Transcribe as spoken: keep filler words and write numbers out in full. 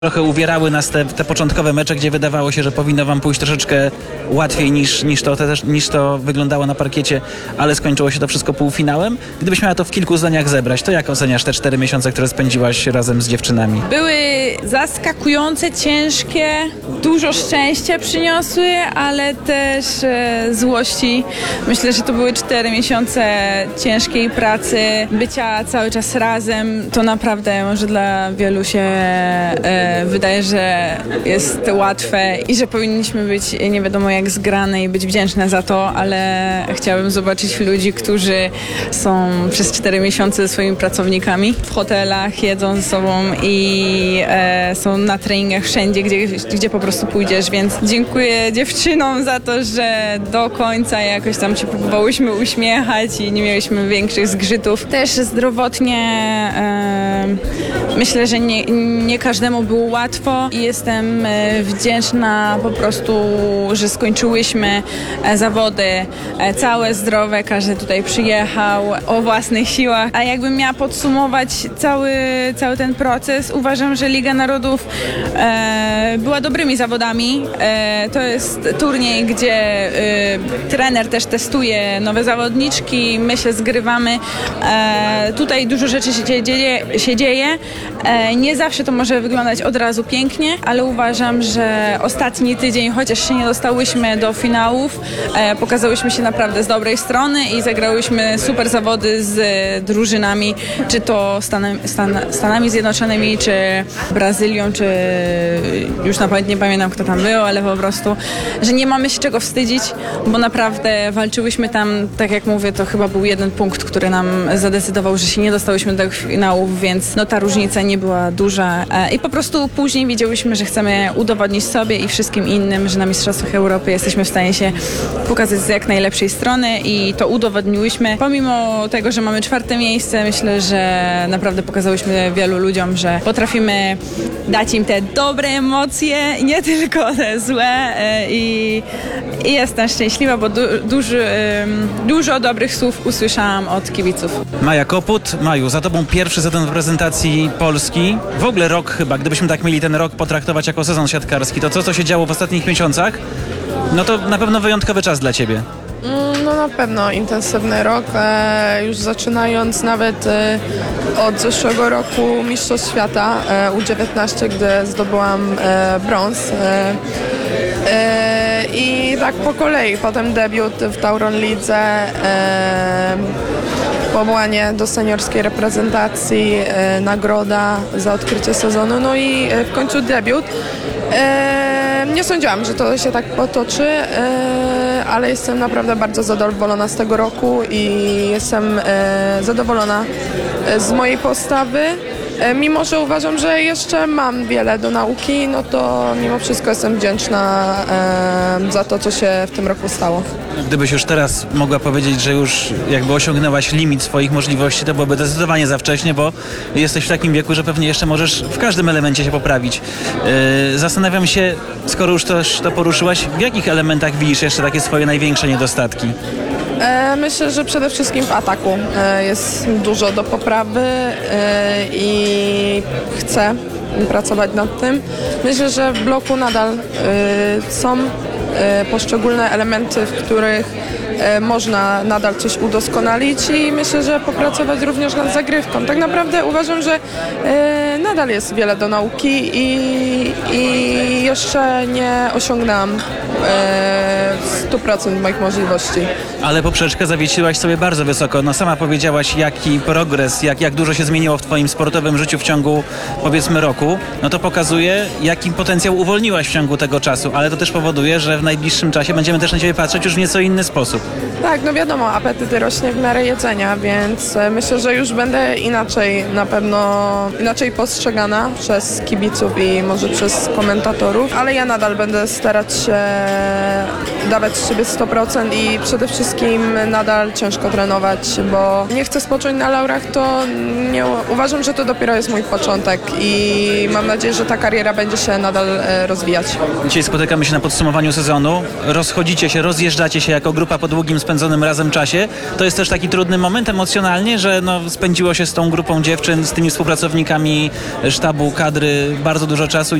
Trochę uwierały nas te, te początkowe mecze, gdzie wydawało się, że powinno wam pójść troszeczkę łatwiej niż, niż, to, też, niż to wyglądało na parkiecie, ale skończyło się to wszystko półfinałem. Gdybyś miała to w kilku zdaniach zebrać, to jak oceniasz te cztery miesiące, które spędziłaś razem z dziewczynami? Były zaskakujące, ciężkie, dużo szczęścia przyniosły, ale też e, złości. Myślę, że to były cztery miesiące ciężkiej pracy, bycia cały czas razem. To naprawdę może dla wielu się e, wydaje, że jest łatwe i że powinniśmy być nie wiadomo jak zgrane i być wdzięczne za to, ale chciałabym zobaczyć ludzi, którzy są przez cztery miesiące ze swoimi pracownikami w hotelach, jedzą ze sobą i e, są na treningach wszędzie, gdzie, gdzie po prostu pójdziesz, więc dziękuję dziewczynom za to, że do końca jakoś tam się próbowałyśmy uśmiechać i nie mieliśmy większych zgrzytów. Też zdrowotnie e, myślę, że nie, nie każdemu było łatwo i jestem wdzięczna po prostu, że skończyłyśmy zawody całe, zdrowe, każdy tutaj przyjechał o własnych siłach, a jakbym miała podsumować cały, cały ten proces, uważam, że Liga Narodów e, była dobrymi zawodami. E, to jest turniej, gdzie e, trener też testuje nowe zawodniczki, my się zgrywamy. E, tutaj dużo rzeczy się dzieje, się dzieje. E, nie zawsze to może wyglądać od razu pięknie, ale uważam, że ostatni tydzień, chociaż się nie dostałyśmy do finałów, e, pokazałyśmy się naprawdę z dobrej strony i zagrałyśmy super zawody z drużynami, czy to Stanem, Stan, Stanami Zjednoczonymi, czy Brazylią, czy już na pamięć nie pamiętam kto tam był, ale po prostu, że nie mamy się czego wstydzić, bo naprawdę walczyłyśmy tam, tak jak mówię, to chyba był jeden punkt, który nam zadecydował, że się nie dostałyśmy do finałów, więc no ta różnica nie była duża e, i po prostu później wiedziałyśmy, że chcemy udowodnić sobie i wszystkim innym, że na Mistrzostwach Europy jesteśmy w stanie się pokazać z jak najlepszej strony i to udowodniłyśmy. Pomimo tego, że mamy czwarte miejsce, myślę, że naprawdę pokazałyśmy wielu ludziom, że potrafimy dać im te dobre emocje, nie tylko te złe i, i jestem szczęśliwa, bo du, duży, dużo dobrych słów usłyszałam od kibiców. Maja Koput. Maju, za tobą pierwszy sezon w reprezentacji Polski. W ogóle rok chyba, gdybyśmy tak mieli ten rok potraktować jako sezon siatkarski, to co, co się działo w ostatnich miesiącach, no to na pewno wyjątkowy czas dla ciebie. No na pewno intensywny rok, e, już zaczynając nawet e, od zeszłego roku Mistrzostw Świata e, U dziewiętnaście, gdy zdobyłam e, brąz. E, e, I tak po kolei, potem debiut w Tauron Lidze, e, powołanie do seniorskiej reprezentacji, e, nagroda za odkrycie sezonu, no i e, w końcu debiut. E, nie sądziłam, że to się tak potoczy, e, ale jestem naprawdę bardzo zadowolona z tego roku i jestem e, zadowolona z mojej postawy. E, mimo że uważam, że jeszcze mam wiele do nauki, no to mimo wszystko jestem wdzięczna e, za to, co się w tym roku stało. Gdybyś już teraz mogła powiedzieć, że już jakby osiągnęłaś limit swoich możliwości, to byłoby zdecydowanie za wcześnie, bo jesteś w takim wieku, że pewnie jeszcze możesz w każdym elemencie się poprawić. Yy, zastanawiam się, skoro już to, to poruszyłaś, w jakich elementach widzisz jeszcze takie swoje największe niedostatki? E, myślę, że przede wszystkim w ataku e, jest dużo do poprawy e, i chcę pracować nad tym. Myślę, że w bloku nadal e, są e, poszczególne elementy, w których e, można nadal coś udoskonalić i myślę, że popracować również nad zagrywką. Tak naprawdę uważam, że e, nadal jest wiele do nauki i, i jeszcze nie osiągnęłam e, sto procent moich możliwości. Ale poprzeczkę zawiesiłaś sobie bardzo wysoko. No sama powiedziałaś, jaki progres, jak, jak dużo się zmieniło w twoim sportowym życiu w ciągu, powiedzmy, roku. No to pokazuje, jaki potencjał uwolniłaś w ciągu tego czasu, ale to też powoduje, że w najbliższym czasie będziemy też na ciebie patrzeć już w nieco inny sposób. Tak, no wiadomo, apetyt rośnie w miarę jedzenia, więc myślę, że już będę inaczej, na pewno inaczej postrzegana przez kibiców i może przez komentatorów. zawodów, ale ja nadal będę starać się dawać z siebie sto procent i przede wszystkim nadal ciężko trenować, bo nie chcę spocząć na laurach, to nie, uważam, że to dopiero jest mój początek i mam nadzieję, że ta kariera będzie się nadal e, rozwijać. Dzisiaj spotykamy się na podsumowaniu sezonu. Rozchodzicie się, rozjeżdżacie się jako grupa po długim spędzonym razem czasie. To jest też taki trudny moment emocjonalnie, że no, spędziło się z tą grupą dziewczyn, z tymi współpracownikami sztabu, kadry bardzo dużo czasu